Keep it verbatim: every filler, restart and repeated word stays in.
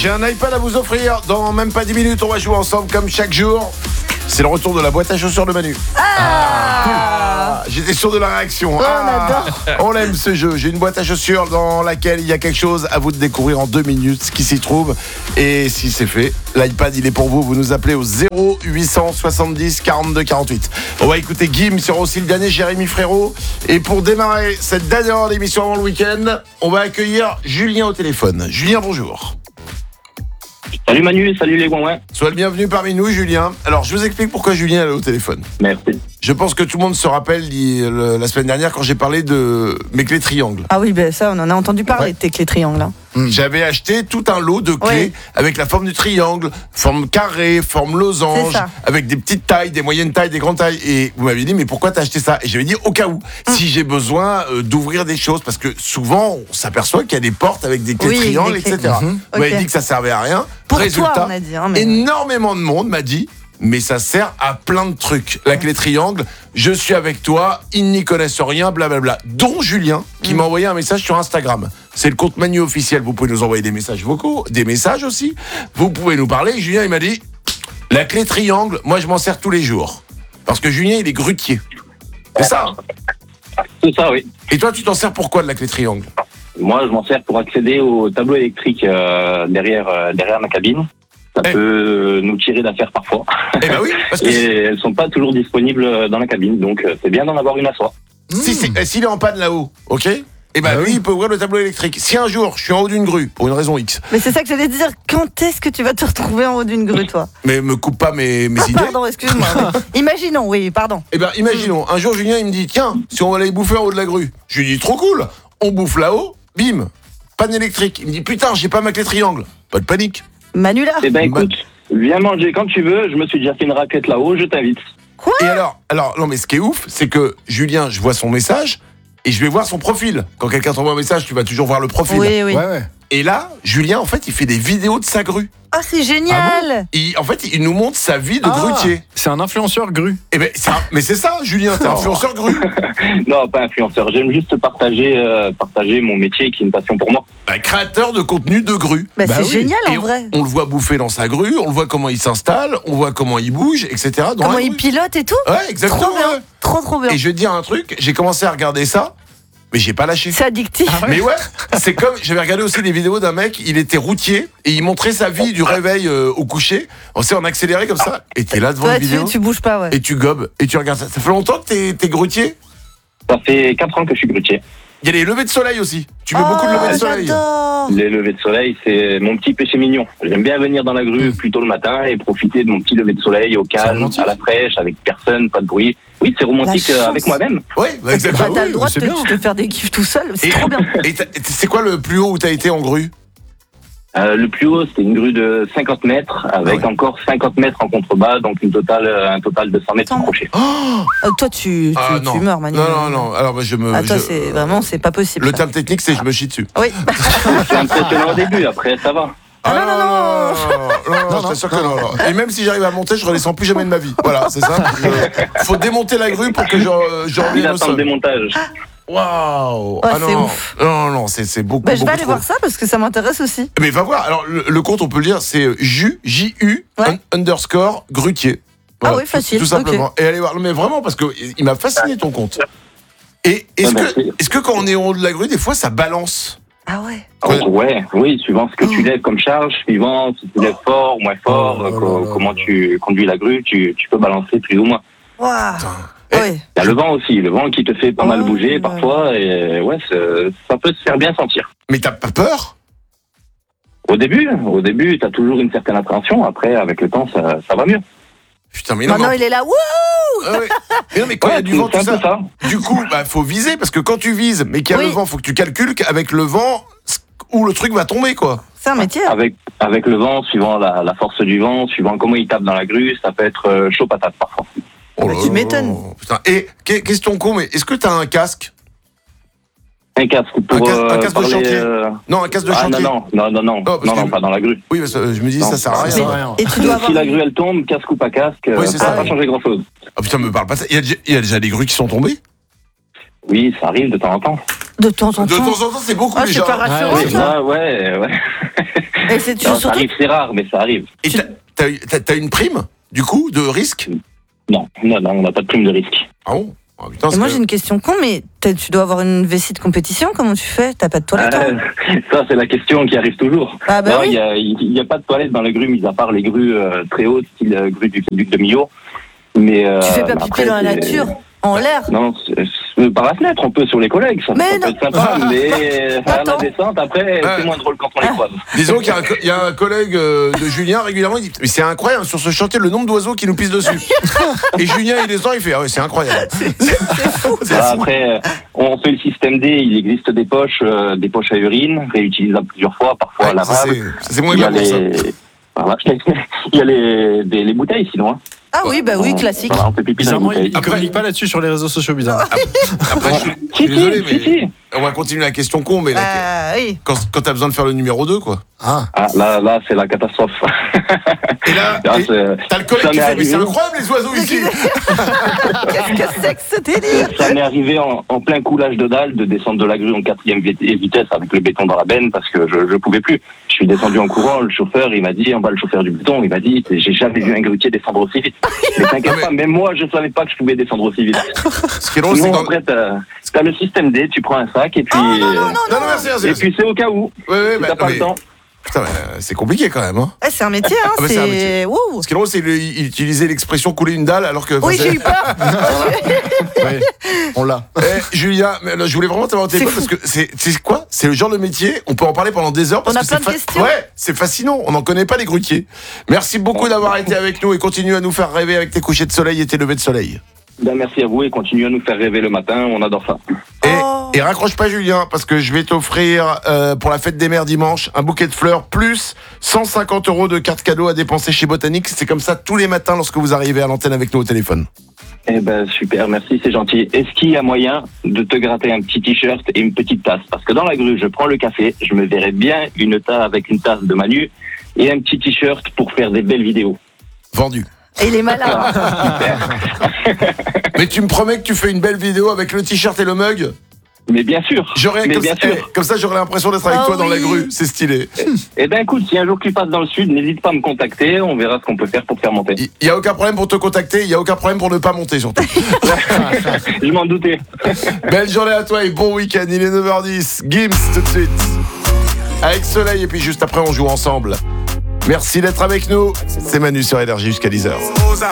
J'ai un iPad à vous offrir. Dans même pas dix minutes, on va jouer ensemble comme chaque jour. C'est le retour de la boîte à chaussures de Manu. Ah, j'étais sûr de la réaction. Oh, on adore. On l'aime ce jeu. J'ai une boîte à chaussures dans laquelle il y a quelque chose à vous de découvrir en deux minutes, ce qui s'y trouve. Et si c'est fait, l'iPad il est pour vous. Vous nous appelez au zéro huit cent soixante-dix quarante-deux quarante-huit. On va écouter Guim sur aussi le dernier Jérémy Frérot. Et pour démarrer cette dernière heure d'émission avant le week-end, on va accueillir Julien au téléphone. Julien, bonjour. Salut Manu, salut les Gouin. Sois le bienvenu parmi nous, Julien. Alors, je vous explique pourquoi Julien est au téléphone. Merci. Je pense que tout le monde se rappelle la semaine dernière quand j'ai parlé de mes clés triangles. Ah oui, ben ça, on en a entendu parler Ouais. de tes clés triangles. Hein. J'avais acheté tout un lot de clés Ouais. avec la forme du triangle, forme carré, forme losange, C'est ça. avec des petites tailles, des moyennes tailles, des grandes tailles. Et vous m'avez dit, mais pourquoi t'as acheté ça? Et j'avais dit, au cas où, si j'ai besoin euh, d'ouvrir des choses, parce que souvent, on s'aperçoit qu'il y a des portes avec des clés Oui, triangles, des clés. et cetera. Mhm. Vous m'avez Ok. dit que ça servait à rien. Pour Résultat, toi, on a dit. Hein, mais... énormément de monde m'a dit, mais ça sert à plein de trucs. La clé triangle, je suis avec toi, ils n'y connaissent rien, blablabla. Dont Julien, qui Mm. m'a envoyé un message sur Instagram. C'est le compte Manu officiel, vous pouvez nous envoyer des messages vocaux, des messages aussi. Vous pouvez nous parler. Julien, il m'a dit, la clé triangle, moi je m'en sers tous les jours. Parce que Julien, il est grutier. C'est ça hein? C'est ça, oui. Et toi, tu t'en sers pourquoi de la clé triangle? Moi, je m'en sers pour accéder au tableau électrique euh, derrière, euh, derrière ma cabine. Ça Eh. peut nous tirer d'affaire parfois. Eh ben oui, parce que Et elles sont pas toujours disponibles dans la cabine, donc euh, c'est bien d'en avoir une à soi. si, si, eh, s'il est en panne là-haut, ok, et ben Ah lui, oui. il peut ouvrir le tableau électrique. Si un jour, je suis en haut d'une grue, pour une raison X, mais c'est ça que j'allais te dire. Quand est-ce que tu vas te retrouver en haut d'une grue, toi? mais me coupe pas mes, mes idées. Pardon, excuse-moi. mais Imaginons, oui, pardon. Eh ben, imaginons, un jour, Julien, il me dit, tiens, si on va aller bouffer en haut de la grue. Je lui dis, trop cool, on bouffe là-haut, bim, panne électrique. Il me dit, putain, j'ai pas ma clé triangle. Pas de panique. Manu là. Eh ben Bah- écoute, viens manger quand tu veux, je me suis déjà fait une raclette là-haut, je t'invite. Quoi? Et alors, alors, non, mais ce qui est ouf, c'est que Julien, je vois son message et je vais voir son profil. Quand quelqu'un t'envoie un message, tu vas toujours voir le profil. Oui, oui. Ouais, ouais. Et là, Julien, en fait, il fait des vidéos de sa grue. Oh, c'est génial. Il, en fait, il nous montre sa vie de Ah, grutier. c'est un influenceur gru. Eh ben, c'est un- mais c'est ça, Julien, t'es influenceur grue. Non, pas influenceur, j'aime juste partager, euh, partager mon métier qui est une passion pour moi. Un créateur de contenu de grue. Bah, Bah c'est oui. génial Et en vrai. On le voit bouffer dans sa grue, on le voit comment il s'installe, on voit comment il bouge, et cetera. Dans Comment la il grue. pilote et tout. Ouais, exactement. Trop bien. ouais. Trop, trop bien. Et je vais te dire un truc, j'ai commencé à regarder ça, mais j'ai pas lâché. C'est addictif. Mais ouais, c'est comme, j'avais regardé aussi des vidéos d'un mec, il était routier, et il montrait sa vie du réveil euh, au coucher, on sait en accéléré comme ça, et t'es là devant Toi, la tu, vidéo, tu bouges pas, ouais. et tu gobes, et tu regardes ça. Ça fait longtemps que t'es, t'es grutier? Ça fait quatre ans que je suis grutier. Il y a les levées de soleil aussi, tu fais Oh, beaucoup de levées de soleil. j'adore. Les levées de soleil, c'est mon petit péché mignon. J'aime bien venir dans la grue plus tôt le matin et profiter de mon petit lever de soleil au calme, romantique. à la fraîche, avec personne, pas de bruit. Oui, c'est romantique La euh, chance. avec moi-même. Oui, bah, exactement. Bah, t'as le droit c'est de te, bien. te faire des kiffs tout seul, c'est Et- trop bien. Et t'as- c'est quoi le plus haut où t'as été en grue? Euh, le plus haut, c'était une grue de cinquante mètres, avec Ah ouais. encore cinquante mètres en contrebas, donc une totale, euh, un total de cent mètres cent crochet. Euh, toi, tu, tu, Ah, tu non. meurs, Manu. Non, non, non, alors bah, je me... Ah, toi, je- c'est vraiment, c'est pas possible. Le ça. terme technique, c'est je me chie dessus. Oui. C'est impressionnant au début, après ça va. Ah, non, non, non. non, non, non, je t'assure que non, non. Et même si j'arrive à monter, je redescends plus jamais de ma vie. Voilà, c'est ça. Je- Faut démonter la grue pour que je, je Il revienne au attend le sol. démontage. Waouh. Ouais, Ah non, c'est non. ouf. non, non, c'est c'est beaucoup. Bah, je vais beaucoup aller trop. voir ça parce que ça m'intéresse aussi. Mais va voir. Alors le, le compte, on peut le dire, c'est Ju J U Ouais. un- underscore grutier. Ah oui, tout- facile, Tout, simplement. Et allez voir. Non, mais vraiment parce que il m'a fasciné ton compte. Et est-ce Ah, que merci. est-ce que quand on est en haut de la grue, des fois, ça balance? Ah ouais. Ouais. Oh, ouais, oui, suivant ce que tu lèves comme charge, suivant si tu lèves fort, moins fort, Oh là euh, co- là là comment là. tu conduis la grue, tu, tu peux balancer plus ou moins. Waouh. Eh, Ouais. Il y a le vent aussi, le vent qui te fait pas mal Oh bouger là parfois, et ouais, c'est- ça peut se faire bien sentir. Mais t'as pas peur? Au début, au début, t'as toujours une certaine appréhension, après, avec le temps, ça, ça va mieux. Putain, mais non. Maintenant, mais- il est là. Wouh. Ah ouais. Mais non, mais quand il y a Ouais, du vent, c'est tout un peu ça. ça. Du coup, bah, faut viser parce que quand tu vises, mais qu'il y a Oui. le vent, faut que tu calcules qu'avec le vent, où le truc va tomber, quoi. C'est un métier. Avec, avec le vent, suivant la, la force du vent, suivant comment il tape dans la grue, ça peut être euh, chaud patate parfois. Oh Bah, là tu là. m'étonnes. Putain. Et que- question con, mais est-ce que t'as un casque? Un casque pour Un casque- un euh, casque de parler, chantier. euh, Non, un casque de Ah non, chantier. non, non, non, non, parce non, que- non, pas dans la grue. Oui, parce que je me dis, Non, ça sert à ça rien. sert ça. à rien. Et tu dois avoir. Si la grue elle tombe, casque ou pas casque, Oui, euh, c'est ça ça, va pas oui. changer grand chose. Ah putain, me parle pas de ça. Il y, a déjà, il y a déjà des grues qui sont tombées? Oui, ça arrive de temps en temps. De temps en temps. De temps en temps, c'est beaucoup Ah, déjà. c'est pas rassurant, Ouais, ça. ouais, ouais. Et c'est tu- Non, ça surtout. arrive, c'est rare, mais ça arrive. Et t'as, t'as, eu- t'as- t'as une prime, du coup, de risque? Non, non, non, on n'a pas de prime de risque. Ah bon? Ah, putain, Et c'est moi, quand j'ai même- une question con, mais t'as- tu dois avoir une vessie de compétition. Comment tu fais? T'as pas de toilette, Euh, hein? ça, c'est la question qui arrive toujours. Ah, bah non, oui. il n'y a, il y a pas de toilette dans les grues, mis à part les grues euh, très hautes, style euh, grue du Duc de Millau. Mais, euh, Tu fais pas pipi après, dans la c'est- nature, en l'air. Non, c'est- c'est par la fenêtre, on peut sur les collègues, ça, Mais ça peut non. être sympa, mais à la Attends. descente, après, Ouais. c'est moins drôle quand on les croise. Disons qu'il y a un, co- il y a un collègue euh, de Julien régulièrement, il dit mais c'est incroyable sur ce chantier le nombre d'oiseaux qui nous pissent dessus. Et Julien il descend, il fait ah ouais c'est incroyable. C'est fou. Voilà, après, euh, on fait le système D, il existe des poches, euh, des poches à urine, réutilisables plusieurs fois, parfois Ouais, ça, lavables. c'est, ça, c'est moins Il y a bien pour ça. les, voilà. Il y a les, des- les bouteilles sinon. Hein. Ah oui, bah oui, On- classique. Voilà, on fait pipi dans les Bizarrement, il, bouteilles. il communique pas là-dessus sur les réseaux sociaux, bizarre. Après je suis, je Si, suis désolé si, mais si, si. on va continuer la question con mais la- Ah oui. quand, quand t'as besoin de faire le numéro deux quoi. Ah. Ah, là, là, c'est la catastrophe. Et là Là, et- c'est- t'as le collègue ça qui m'est fait mais c'est arrivé. incroyable les oiseaux ici. Qu'est-ce que c'est que ce délire? Ça m'est arrivé en, en plein coulage de dalle de descendre de la grue en quatrième vit- vitesse avec le béton dans la benne parce que je je pouvais plus. Je suis descendu en courant, le chauffeur il m'a dit, en bas le chauffeur du béton, il m'a dit j'ai jamais vu un grutier descendre aussi vite. Mais t'inquiète Ah, mais- pas, même moi je savais pas que je pouvais descendre aussi vite. Ce qui est drôle c'est Sinon quand... après t'as t'as le système D, tu prends un sac et puis Oh, non, non, non, Non non merci merci. et merci. puis c'est au cas où. Ouais, ouais, Si bah, t'as pas mais- le temps. Putain mais, euh, c'est compliqué quand même hein. Eh, c'est un métier, hein. Ah, bah, c'est un c'est. métier. Wouh. Ce qui est drôle c'est qu'il utilisait l'expression couler une dalle alors que. Oui, enfin, j'ai c'est- eu peur. Ouais. On l'a. Eh, Julien, mais là, je voulais vraiment t'avoir au téléphone C'est parce que c'est, c'est quoi? C'est le genre de métier, on peut en parler pendant des heures parce On a que plein c'est de questions. Ouais, c'est fascinant. On n'en connaît pas les grutiers. Merci beaucoup d'avoir été avec nous et continue à nous faire rêver avec tes couchers de soleil et tes levées de soleil. Ben, merci à vous et continuez à nous faire rêver le matin, on adore ça. Et, Oh. et raccroche pas Julien parce que je vais t'offrir euh, pour la fête des mères dimanche un bouquet de fleurs plus cent cinquante euros de carte cadeau à dépenser chez Botanique. C'est comme ça tous les matins lorsque vous arrivez à l'antenne avec nous au téléphone. Eh ben super, merci, c'est gentil. Est-ce qu'il y a moyen de te gratter un petit t-shirt et une petite tasse? Parce que dans la grue, je prends le café, je me verrais bien une tasse avec une tasse de Manu et un petit t-shirt pour faire des belles vidéos. Vendu. Et il est malin. Mais tu me promets que tu fais une belle vidéo avec le t-shirt et le mug? Mais bien sûr, J'aurais, mais comme, bien ça, sûr. eh, comme ça j'aurais l'impression d'être avec Ah toi dans la oui. grue. C'est stylé. Eh ben écoute, si un jour tu passes dans le sud, n'hésite pas à me contacter, on verra ce qu'on peut faire pour te faire monter. Il n'y a aucun problème pour te contacter, il n'y a aucun problème pour ne pas monter surtout. Je m'en doutais. Belle journée à toi et bon week-end, il est neuf heures dix. Gims tout de suite. Avec Soleil et puis juste après on joue ensemble. Merci d'être avec nous. C'est Manu sur Énergie jusqu'à dix heures.